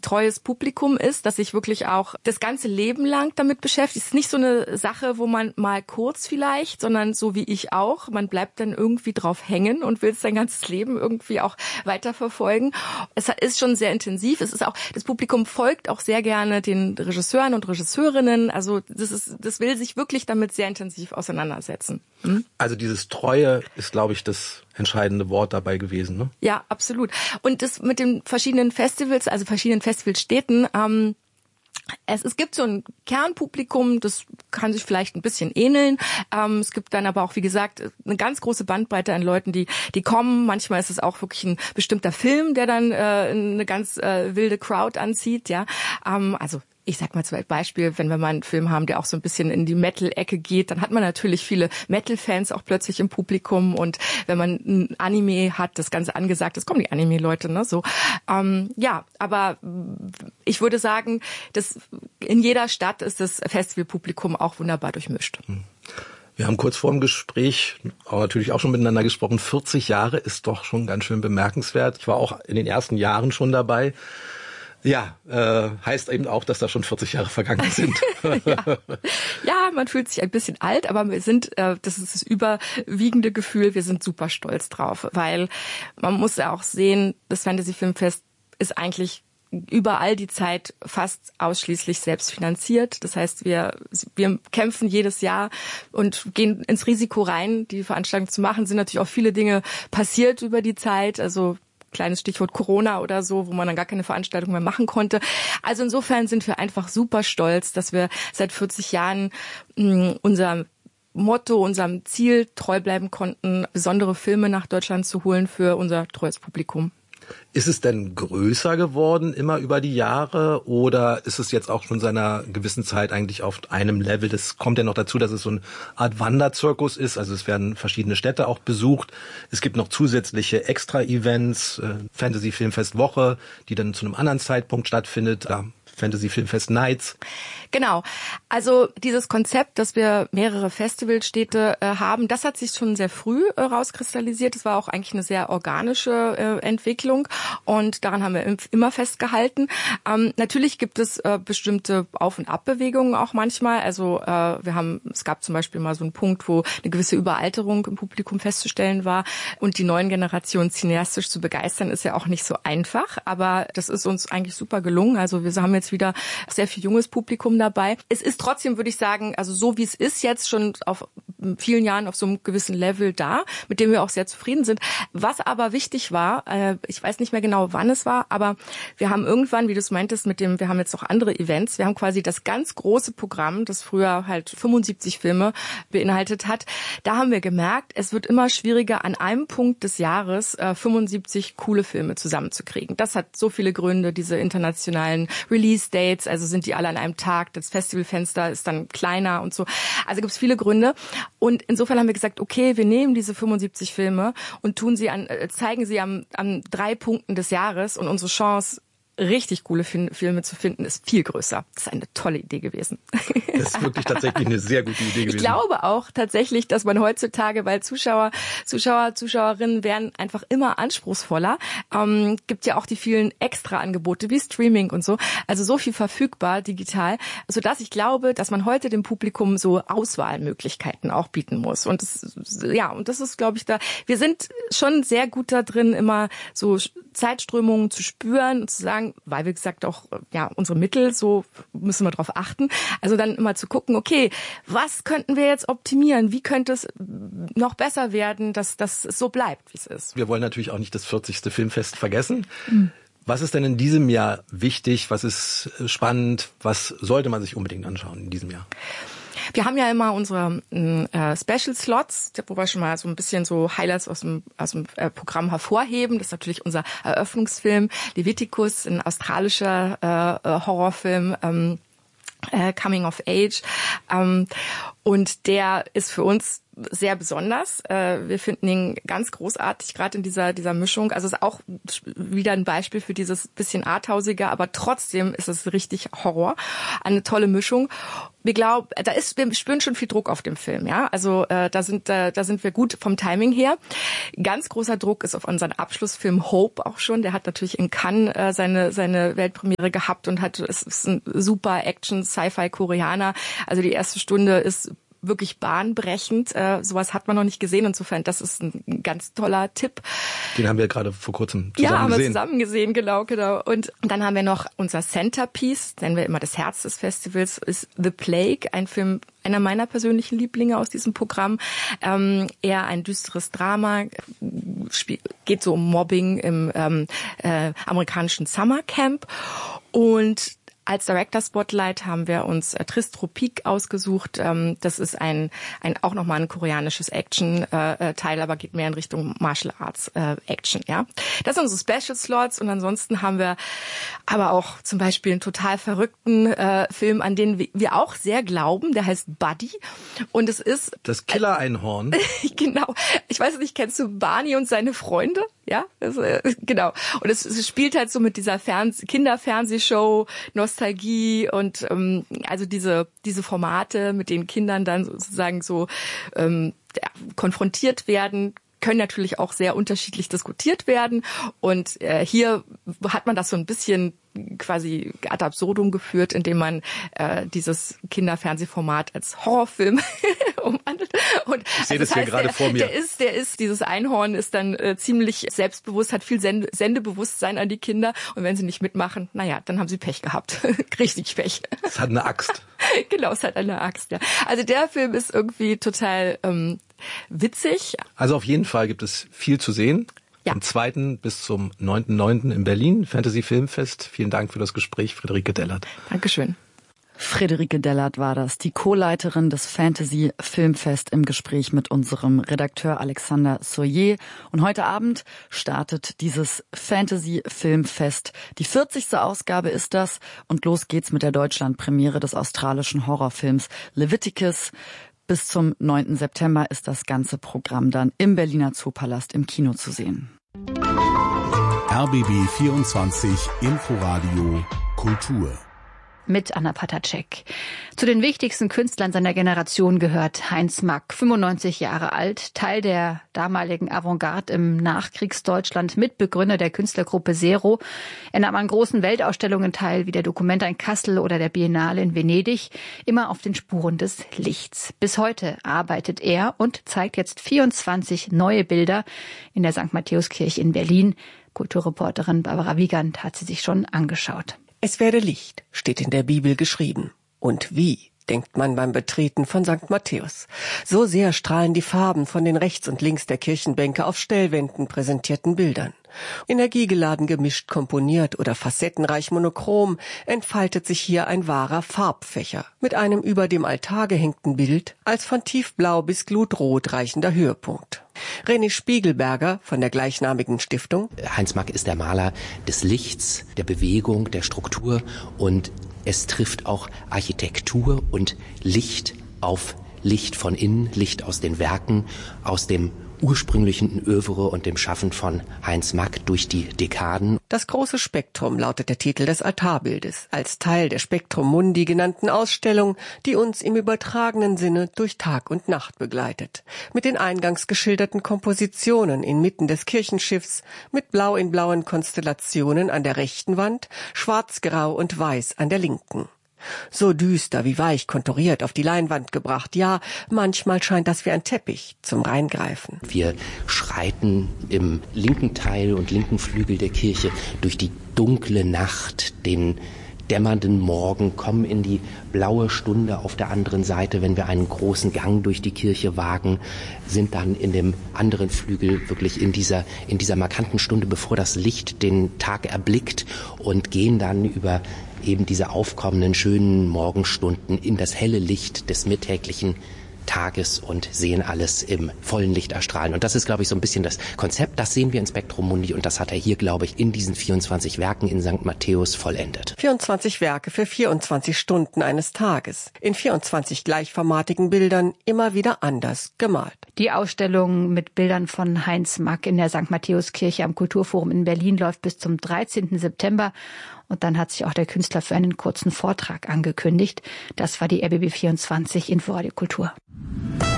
treues Publikum ist, das sich wirklich auch das ganze Leben lang damit beschäftigt. Es ist nicht so eine Sache, wo man mal kurz vielleicht, sondern so wie ich auch, man bleibt dann irgendwie drauf hängen und will es sein ganzes Leben irgendwie auch weiterverfolgen. Es ist schon sehr intensiv. Es ist auch, das Publikum folgt auch sehr gerne den Regisseuren und Regisseurinnen. Also das will sich wirklich damit sehr intensiv auseinandersetzen. Also dieses Treue ist, glaube ich, das entscheidende Wort dabei gewesen, ne? Ja, absolut. Und das mit den verschiedenen Festivals, also verschiedenen Festivalstädten, es gibt so ein Kernpublikum, das kann sich vielleicht ein bisschen ähneln. Es gibt dann aber auch, wie gesagt, eine ganz große Bandbreite an Leuten, die kommen. Manchmal ist es auch wirklich ein bestimmter Film, der dann eine ganz wilde Crowd anzieht. Ja, also ich sag mal zum Beispiel, wenn wir mal einen Film haben, der auch so ein bisschen in die Metal-Ecke geht, dann hat man natürlich viele Metal-Fans auch plötzlich im Publikum. Und wenn man ein Anime hat, das Ganze angesagt, das kommen die Anime-Leute, ne? So, ja, aber ich würde sagen, dass in jeder Stadt ist das Festivalpublikum auch wunderbar durchmischt. Wir haben kurz vor dem Gespräch aber natürlich auch schon miteinander gesprochen. 40 Jahre ist doch schon ganz schön bemerkenswert. Ich war auch in den ersten Jahren schon dabei. Ja, heißt eben auch, dass da schon 40 Jahre vergangen sind. Ja, man fühlt sich ein bisschen alt, aber wir sind, das ist das überwiegende Gefühl, wir sind super stolz drauf, weil man muss ja auch sehen, das Fantasy Filmfest ist eigentlich über all die Zeit fast ausschließlich selbst finanziert. Das heißt, wir kämpfen jedes Jahr und gehen ins Risiko rein, die Veranstaltung zu machen. Sind natürlich auch viele Dinge passiert über die Zeit, also kleines Stichwort Corona oder so, wo man dann gar keine Veranstaltung mehr machen konnte. Also insofern sind wir einfach super stolz, dass wir seit 40 Jahren unserem Motto, unserem Ziel treu bleiben konnten, besondere Filme nach Deutschland zu holen für unser treues Publikum. Ist es denn größer geworden immer über die Jahre oder ist es jetzt auch schon seit einer gewissen Zeit eigentlich auf einem Level? Das kommt ja noch dazu, dass es so eine Art Wanderzirkus ist. Also es werden verschiedene Städte auch besucht. Es gibt noch zusätzliche Extra-Events, Fantasy Filmfest Woche, die dann zu einem anderen Zeitpunkt stattfindet. Fantasy Filmfest Nights. Genau. Also dieses Konzept, dass wir mehrere Festivalstädte haben, das hat sich schon sehr früh rauskristallisiert. Das war auch eigentlich eine sehr organische Entwicklung und daran haben wir immer festgehalten. Natürlich gibt es bestimmte Auf- und Abbewegungen auch manchmal. Also es gab zum Beispiel mal so einen Punkt, wo eine gewisse Überalterung im Publikum festzustellen war und die neuen Generationen cineastisch zu begeistern, ist ja auch nicht so einfach. Aber das ist uns eigentlich super gelungen. Also wir haben jetzt wieder sehr viel junges Publikum dabei. Es ist trotzdem, würde ich sagen, also so wie es ist jetzt schon auf vielen Jahren auf so einem gewissen Level da, mit dem wir auch sehr zufrieden sind. Was aber wichtig war, ich weiß nicht mehr genau, wann es war, aber wir haben irgendwann, wie du es meintest, wir haben jetzt noch andere Events, wir haben quasi das ganz große Programm, das früher halt 75 Filme beinhaltet hat. Da haben wir gemerkt, es wird immer schwieriger, an einem Punkt des Jahres 75 coole Filme zusammenzukriegen. Das hat so viele Gründe, diese internationalen Release-Dates, also sind die alle an einem Tag, das Festivalfenster ist dann kleiner und so. Also gibt es viele Gründe. Und insofern haben wir gesagt, okay, wir nehmen diese 75 Filme und zeigen sie an 3 Punkten des Jahres und unsere Chance, richtig coole Filme zu finden, ist viel größer. Das ist eine tolle Idee gewesen. Das ist wirklich tatsächlich eine sehr gute Idee gewesen. Ich glaube auch tatsächlich, dass man heutzutage, weil Zuschauerinnen werden einfach immer anspruchsvoller, gibt ja auch die vielen Extra-Angebote wie Streaming und so, also so viel verfügbar digital, sodass ich glaube, dass man heute dem Publikum so Auswahlmöglichkeiten auch bieten muss. Und das ist, glaube ich, wir sind schon sehr gut da drin, immer so Zeitströmungen zu spüren und zu sagen, weil wir gesagt auch, ja, unsere Mittel, so müssen wir drauf achten. Also dann immer zu gucken, okay, was könnten wir jetzt optimieren? Wie könnte es noch besser werden, dass das so bleibt, wie es ist? Wir wollen natürlich auch nicht das 40. Filmfest vergessen. Was ist denn in diesem Jahr wichtig? Was ist spannend? Was sollte man sich unbedingt anschauen in diesem Jahr? Wir haben ja immer unsere Special Slots, wo wir schon mal so ein bisschen so Highlights aus dem Programm hervorheben. Das ist natürlich unser Eröffnungsfilm Leviticus, ein australischer Horrorfilm, Coming of Age. Und der ist für uns sehr besonders. Wir finden ihn ganz großartig, gerade in dieser Mischung. Also es ist auch wieder ein Beispiel für dieses bisschen arthausige, aber trotzdem ist es richtig Horror. Eine tolle Mischung. Wir glauben, wir spüren schon viel Druck auf dem Film, ja. Also da sind wir gut vom Timing her. Ganz großer Druck ist auf unseren Abschlussfilm Hope auch schon. Der hat natürlich in Cannes seine Weltpremiere gehabt und es ist ein super Action-Sci-Fi-Koreaner. Also die erste Stunde ist wirklich bahnbrechend. Sowas hat man noch nicht gesehen. Insofern, das ist ein ganz toller Tipp. Den haben wir gerade vor kurzem zusammen gesehen. Ja, haben wir zusammen gesehen, genau. Und dann haben wir noch unser Centerpiece, nennen wir immer das Herz des Festivals, ist The Plague, ein Film, einer meiner persönlichen Lieblinge aus diesem Programm. Eher ein düsteres Drama, geht so um Mobbing im amerikanischen Summercamp. Und als Director Spotlight haben wir uns Tristropique ausgesucht. Das ist auch nochmal ein koreanisches Action-Teil, aber geht mehr in Richtung Martial Arts Action, ja. Das sind unsere Special Slots und ansonsten haben wir aber auch zum Beispiel einen total verrückten Film, an den wir auch sehr glauben. Der heißt Buddy und es ist das Killer-Einhorn. Genau. Ich weiß nicht, kennst du Barney und seine Freunde? Ja, genau. Und es spielt halt so mit dieser Kinderfernsehshow, Nostalgie und also diese Formate, mit denen Kindern dann sozusagen so konfrontiert werden, können natürlich auch sehr unterschiedlich diskutiert werden. Und hier hat man das so ein bisschen quasi ad absurdum geführt, indem man dieses Kinderfernsehformat als Horrorfilm umwandelt. Und ich sehe das hier gerade vor mir. Dieses Einhorn ist dann ziemlich selbstbewusst, hat viel Sendebewusstsein an die Kinder. Und wenn sie nicht mitmachen, naja, dann haben sie Pech gehabt. Richtig Pech. Es hat eine Axt. Genau, es hat eine Axt, ja. Also der Film ist irgendwie total witzig. Also auf jeden Fall gibt es viel zu sehen. Ja. Vom 2. bis zum 9.9. in Berlin, Fantasy Filmfest. Vielen Dank für das Gespräch, Friederike Dellert. Dankeschön. Friederike Dellert war das, die Co-Leiterin des Fantasy Filmfest im Gespräch mit unserem Redakteur Alexander Soyer. Und heute Abend startet dieses Fantasy Filmfest. Die 40. Ausgabe ist das und los geht's mit der Deutschlandpremiere des australischen Horrorfilms Leviticus. Bis zum 9. September ist das ganze Programm dann im Berliner Zoopalast im Kino zu sehen. RBB 24 Inforadio Kultur. Mit Anna Patacek. Zu den wichtigsten Künstlern seiner Generation gehört Heinz Mack, 95 Jahre alt, Teil der damaligen Avantgarde im Nachkriegsdeutschland, Mitbegründer der Künstlergruppe Zero. Er nahm an großen Weltausstellungen teil, wie der Documenta in Kassel oder der Biennale in Venedig, immer auf den Spuren des Lichts. Bis heute arbeitet er und zeigt jetzt 24 neue Bilder in der St. Matthäuskirche in Berlin. Kulturreporterin Barbara Wiegand hat sie sich schon angeschaut. Es werde Licht, steht in der Bibel geschrieben. Und wie, denkt man beim Betreten von St. Matthäus. So sehr strahlen die Farben von den rechts und links der Kirchenbänke auf Stellwänden präsentierten Bildern. Energiegeladen gemischt komponiert oder facettenreich monochrom entfaltet sich hier ein wahrer Farbfächer mit einem über dem Altar gehängten Bild als von tiefblau bis glutrot reichender Höhepunkt. René Spiegelberger von der gleichnamigen Stiftung. Heinz Mack ist der Maler des Lichts, der Bewegung, der Struktur und es trifft auch Architektur und Licht auf Licht von innen, Licht aus den Werken, aus dem ursprünglichen Œuvre und dem Schaffen von Heinz Mack durch die Dekaden. Das große Spektrum lautet der Titel des Altarbildes, als Teil der Spectrum Mundi genannten Ausstellung, die uns im übertragenen Sinne durch Tag und Nacht begleitet. Mit den eingangs geschilderten Kompositionen inmitten des Kirchenschiffs, mit blau in blauen Konstellationen an der rechten Wand, schwarz-grau und weiß an der linken. So düster wie weich konturiert auf die Leinwand gebracht. Ja, manchmal scheint das wie ein Teppich zum Reingreifen. Wir schreiten im linken Teil und linken Flügel der Kirche durch die dunkle Nacht, den dämmernden Morgen, kommen in die blaue Stunde auf der anderen Seite. Wenn wir einen großen Gang durch die Kirche wagen, sind dann in dem anderen Flügel wirklich in dieser markanten Stunde, bevor das Licht den Tag erblickt, und gehen dann über eben diese aufkommenden schönen Morgenstunden in das helle Licht des mittäglichen Tages und sehen alles im vollen Licht erstrahlen. Und das ist, glaube ich, so ein bisschen das Konzept. Das sehen wir in Spectrum Mundi und das hat er hier, glaube ich, in diesen 24 Werken in St. Matthäus vollendet. 24 Werke für 24 Stunden eines Tages. In 24 gleichformatigen Bildern, immer wieder anders gemalt. Die Ausstellung mit Bildern von Heinz Mack in der St. Matthäuskirche am Kulturforum in Berlin läuft bis zum 13. September. Und dann hat sich auch der Künstler für einen kurzen Vortrag angekündigt. Das war die RBB 24 Inforadio Kultur.